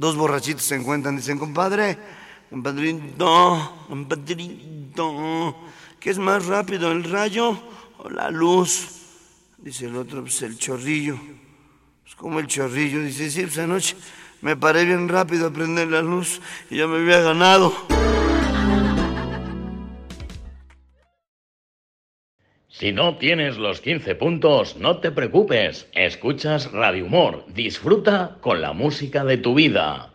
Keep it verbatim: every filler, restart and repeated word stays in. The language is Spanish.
Dos borrachitos se encuentran, dicen, compadre, compadrito, compadrito, ¿qué es más rápido, el rayo o la luz? Dice el otro, pues el chorrillo. Pues como el chorrillo, dice, sí, pues anoche me paré bien rápido a prender la luz y ya me había ganado. Si no tienes los quince puntos, no te preocupes. Escuchas Radio Humor. Disfruta con la música de tu vida.